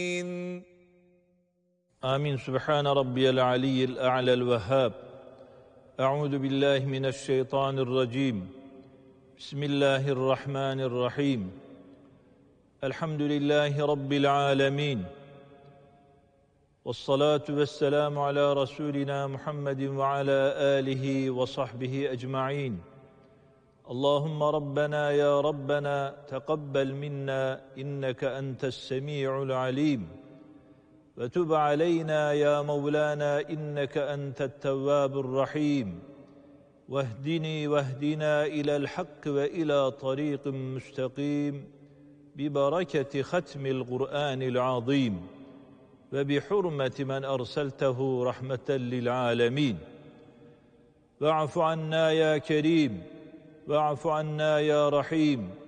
آمين. سبحان ربي العلي الأعلى الوهاب. أعوذ بالله من الشيطان الرجيم. بسم الله الرحمن الرحيم. الحمد لله رب العالمين. والصلاة والسلام على رسولنا محمد وعلى آله وصحبه أجمعين. اللهم ربنا يا ربنا تقبل منا إنك أنت السميع العليم، وتب علينا يا مولانا إنك أنت التواب الرحيم، واهدنا إلى الحق وإلى طريق مستقيم ببركة ختم القرآن العظيم وبحرمة من أرسلته رحمة للعالمين. واعف عنا يا كريم، واعف عنا يا رحيم،